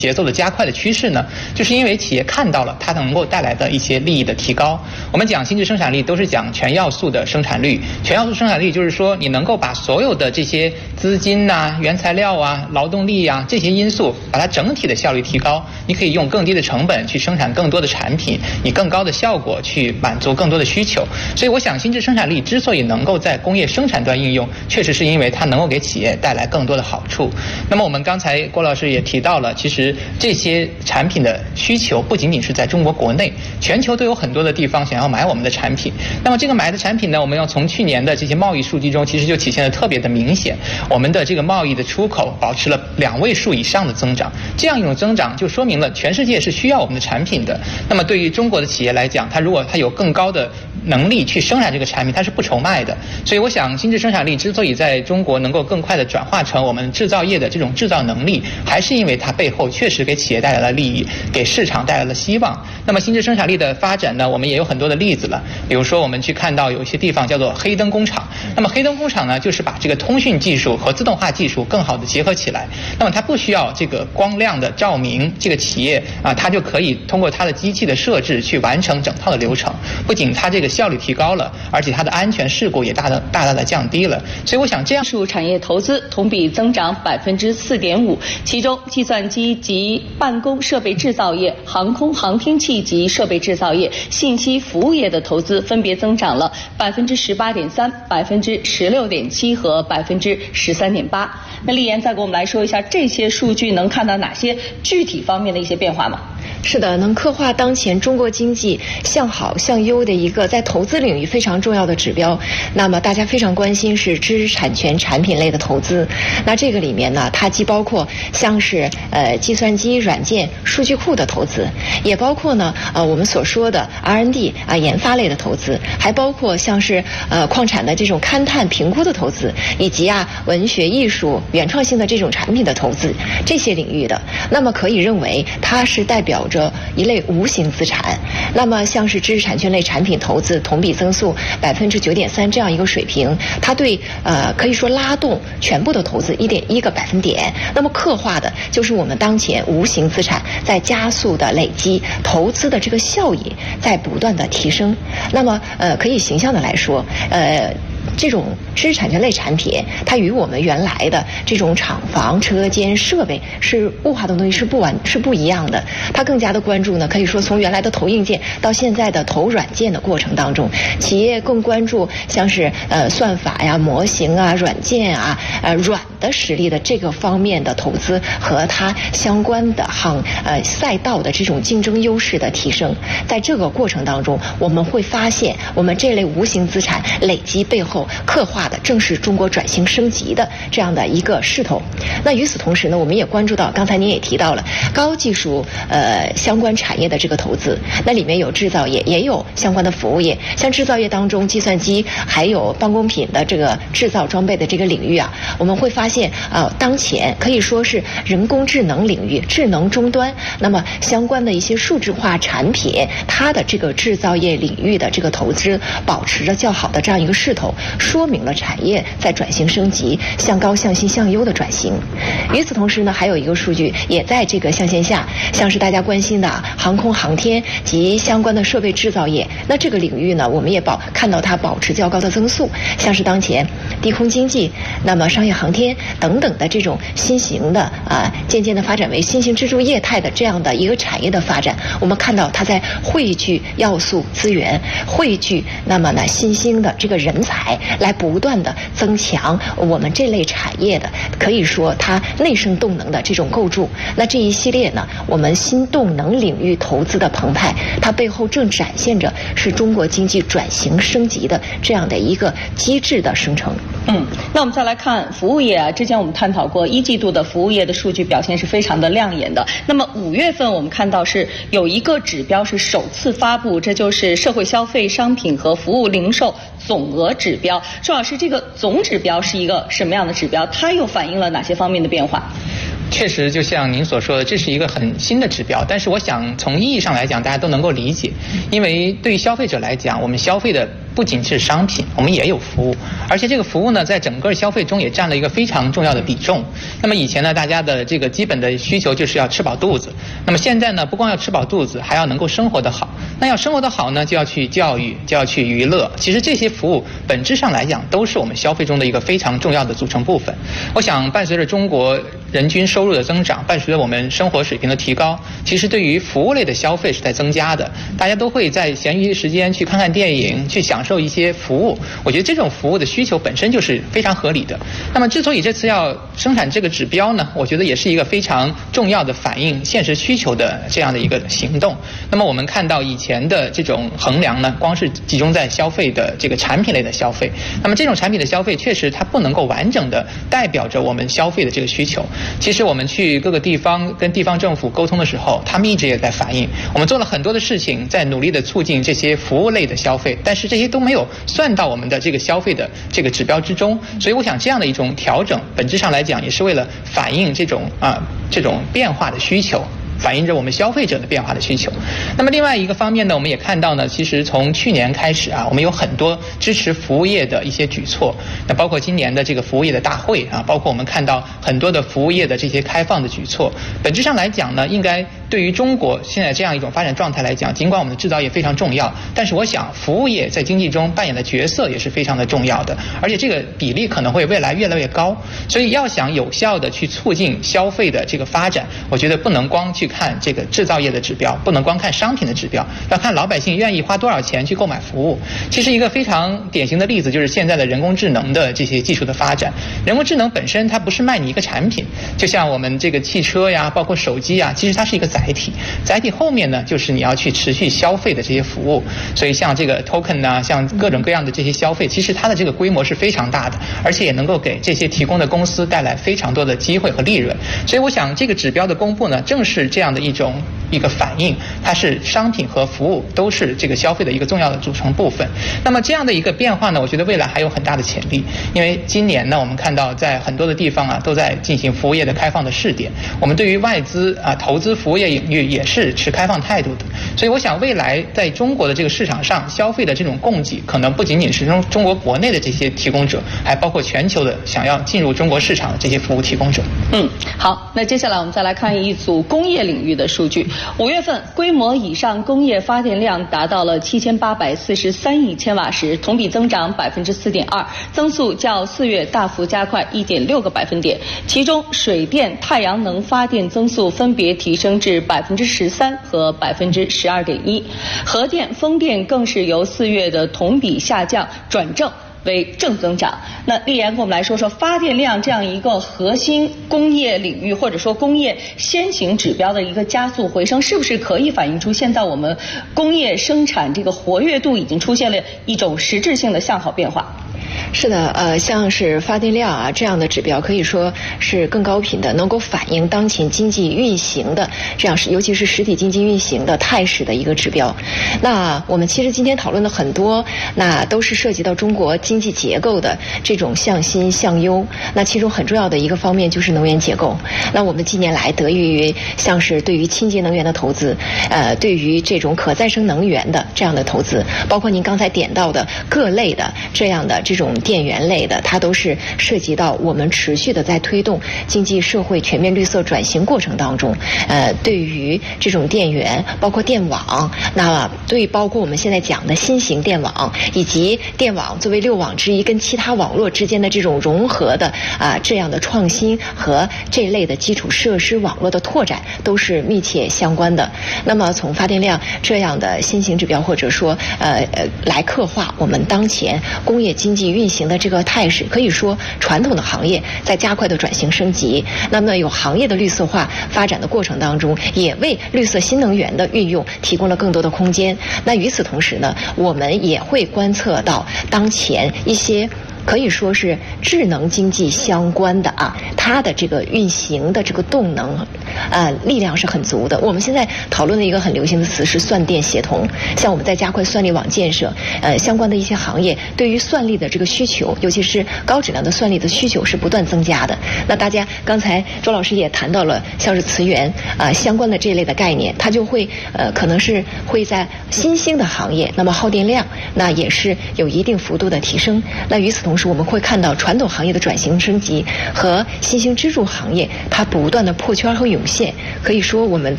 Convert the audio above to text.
节奏的加快的趋势呢，就是因为企业看到了它能够带来的一些利益的提高。我们讲新质生产力都是讲全要素的生产率，全要素生产力就是说你能够把所有的这些资金啊、原材料啊、劳动力啊这些因素，把它整体的效率提高，你可以用更低的成本去生产更多的产品，以更高的效果去满足更多的需求。所以我想新质生产力之所以能够在工业生产端应用，确实是因为它能够给企业带来更多的好处。那么我们刚才郭老师也提到了，其实这些产品的需求不仅仅是在中国国内，全球都有很多的地方想要买我们的产品。那么这个买的产品呢，我们要从去年的这些贸易数据中，其实就体现得特别的明显。我们的这个贸易的出口保持了2位数以上的增长，这样一种增长就说明了全世界是需要我们的产品的。那么对于中国的企业来讲，如果它有更高的能力去生产这个产品，它是不愁卖的。所以我想新质生产力之所以在中国能够更快的转化成我们制造业的这种制造能力，还是因为它背后确实给企业带来了利益，给市场带来了希望。那么新质生产力的发展呢，我们也有很多的例子了。比如说我们去看到有一些地方叫做黑灯工厂，那么黑灯工厂呢，就是把这个通讯技术和自动化技术更好的结合起来。那么它不需要这个光亮的照明，这个企业它就可以通过它的机器的设置去完成整套的流程。不仅它这个效率提高了，而且它的安全事故也大大的降低了。所以我想这样数产业投资同比增长4.5%，其中计算机及办公设备制造业、航空航天器及设备制造业、信息服务业的投资分别增长了18.3%、16.7%和13.8%。那丽妍再给我们来说一下这些数据能看到哪些具体方面的一些变化吗？ 是的，能刻画当前中国经济向好向优的一个在投资领域非常重要的指标。那么大家非常关心是知识产权产品类的投资。那这个里面呢，它既包括像是计算机软件数据库的投资，也包括呢我们所说的 R&D 研发类的投资，还包括像是矿产的这种勘探评估的投资，以及文学艺术原创性的这种产品的投资，这些领域的。那么可以认为它是代表着一类无形资产。那么像是知识产权类产品投资同比增速9.3%这样一个水平，它对可以说拉动全部的投资1.1个百分点。那么刻画的就是我们当前无形资产在加速的累积，投资的这个效益在不断的提升。那么可以形象的来说，这种知识产权类产品，它与我们原来的这种厂房、车间、设备是物化的东西是不一样的。它更加的关注呢，可以说从原来的投硬件到现在的投软件的过程当中，企业更关注像是算法呀、模型啊、软件啊、软的实力的这个方面的投资和它相关的赛道的这种竞争优势的提升。在这个过程当中，我们会发现我们这类无形资产累积背后刻画的正是中国转型升级的这样的一个势头。那与此同时呢，我们也关注到，刚才您也提到了高技术相关产业的这个投资，那里面有制造业，也有相关的服务业。像制造业当中，计算机还有办公品的这个制造装备的这个领域我们会发现当前可以说是人工智能领域、智能终端，那么相关的一些数字化产品，它的这个制造业领域的这个投资保持着较好的这样一个势头，说明了产业在转型升级、向高向新向优的转型。与此同时呢，还有一个数据也在这个象限下，像是大家关心的航空航天及相关的设备制造业，那这个领域呢，我们也看到它保持较高的增速，像是当前低空经济、那么商业航天等等的这种新型的渐渐的发展为新型支柱业态的这样的一个产业的发展，我们看到它在汇聚要素资源，汇聚那么呢新兴的这个人才，来不断的增强我们这类产业的可以说它内生动能的这种构筑。那这一系列呢，我们新动能领域投资的澎湃，它背后正展现着是中国经济转型升级的这样的一个机制的生成。 那我们再来看服务业之前我们探讨过一季度的服务业的数据表现是非常的亮眼的。那么5月份我们看到是有一个指标是首次发布，这就是社会消费商品和服务零售总额指标。周老师，这个总指标是一个什么样的指标？它又反映了哪些方面的变化？ 确实就像您所说的，这是一个很新的指标，但是我想从意义上来讲大家都能够理解，因为对于消费者来讲，我们消费的不仅是商品，我们也有服务， 而且这个服务呢，在整个消费中也占了一个非常重要的比重。那么以前呢，大家的这个基本的需求就是要吃饱肚子，那么现在呢，不光要吃饱肚子，还要能够生活得好。那要生活得好呢，就要去教育，就要去娱乐。其实这些服务本质上来讲，都是我们消费中的一个非常重要的组成部分。我想伴随着中国人均收入的增长，伴随着我们生活水平的提高，其实对于服务类的消费是在增加的。大家都会在闲余时间去看看电影，去享受一些服务。我觉得这种服务的需求本身就是非常合理的。那么之所以这次要生产这个指标呢，我觉得也是一个非常重要的反映现实需求的这样的一个行动。那么我们看到以前的这种衡量呢，光是集中在消费的这个产品类的消费，那么这种产品的消费确实它不能够完整的代表着我们消费的这个需求。其实我们去各个地方跟地方政府沟通的时候，他们一直也在反映，我们做了很多的事情，在努力的促进这些服务类的消费，但是这些都没有算到我们的这个消费的这个指标之中。所以我想这样的一种调整，本质上来讲也是为了反映这种变化的需求，反映着我们消费者的变化的需求。那么另外一个方面呢，我们也看到呢，其实从去年开始啊，我们有很多支持服务业的一些举措。那包括今年的这个服务业的大会啊，包括我们看到很多的服务业的这些开放的举措。本质上来讲呢，应该对于中国现在这样一种发展状态来讲，尽管我们的制造业非常重要，但是我想服务业在经济中扮演的角色也是非常的重要的，而且这个比例可能会未来越来越高。所以要想有效的去促进消费的这个发展，我觉得不能光去看这个制造业的指标，不能光看商品的指标，要看老百姓愿意花多少钱去购买服务。其实一个非常典型的例子就是现在的人工智能的这些技术的发展。人工智能本身它不是卖你一个产品，就像我们这个汽车呀，包括手机呀，其实它是一个载体，载体后面呢就是你要去持续消费的这些服务。所以像这个 token 啊，像各种各样的这些消费，其实它的这个规模是非常大的，而且也能够给这些提供的公司带来非常多的机会和利润。所以我想这个指标的公布呢，正是这样的一个反应，它是商品和服务都是这个消费的一个重要的组成部分。那么这样的一个变化呢，我觉得未来还有很大的潜力。因为今年呢，我们看到在很多的地方啊，都在进行服务业的开放的试点。我们对于外资啊投资服务业领域也是持开放态度的。所以我想未来在中国的这个市场上，消费的这种供给可能不仅仅是中国国内的这些提供者，还包括全球的想要进入中国市场的这些服务提供者。 好，那接下来我们再来看一组工业领域的数据。5月份规模以上工业发电量达到了7843亿千瓦时，同比增长4.2%，增速较4月大幅加快1.6个百分点。其中，水电、太阳能发电增速分别提升至13%和12.1%，核电、风电更是由4月的同比下降转正为正增长。那丽妍跟我们来说说发电量这样一个核心工业领域或者说工业先行指标的一个加速回升，是不是可以反映出现在我们工业生产这个活跃度已经出现了一种实质性的向好变化？ 是的，像是发电量啊这样的指标，可以说是更高频的，能够反映当前经济运行的这样，尤其是实体经济运行的态势的一个指标。那我们其实今天讨论的很多，那都是涉及到中国经济结构的这种向新向优。那其中很重要的一个方面就是能源结构。那我们近年来得益于像是对于清洁能源的投资，对于这种可再生能源的这样的投资，包括您刚才点到的各类的这样的这种电源类的，它都是涉及到我们持续的在推动经济社会全面绿色转型过程当中，对于这种电源，包括电网，那对包括我们现在讲的新型电网，以及电网作为6网之一跟其他网络之间的这种融合的这样的创新和这类的基础设施网络的拓展都是密切相关的。那么从发电量这样的先行指标，或者说来刻画我们当前工业经济运行的这个态势，可以说传统的行业在加快的转型升级，那么有行业的绿色化发展的过程当中，也为绿色新能源的运用提供了更多的空间。那与此同时呢，我们也会观测到当前一些可以说是智能经济相关的它的这个运行的这个动能力量是很足的。我们现在讨论的一个很流行的词是算电协同，像我们在加快算力网建设，相关的一些行业对于算力的这个需求，尤其是高质量的算力的需求是不断增加的。那大家刚才周老师也谈到了像是磁源相关的这类的概念，它就会可能是会在新兴的行业，那么耗电量那也是有一定幅度的提升。那与此同同时，我们会看到传统行业的转型升级和新兴支柱行业它不断的破圈和涌现。可以说，我们